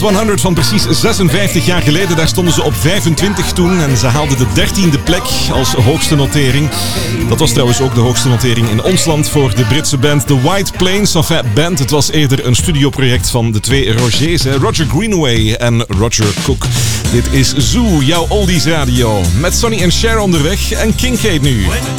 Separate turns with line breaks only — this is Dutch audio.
100 van precies 56 jaar geleden. Daar stonden ze op 25 toen en ze haalden de 13e plek als hoogste notering. Dat was trouwens ook de hoogste notering in ons land voor de Britse band The White Plains. Enfin, band, het was eerder een studioproject van de twee Rogers, Roger Greenaway en Roger Cook. Dit is Zoo, jouw oldies radio. Met Sonny en Cher onderweg en Kincaid nu.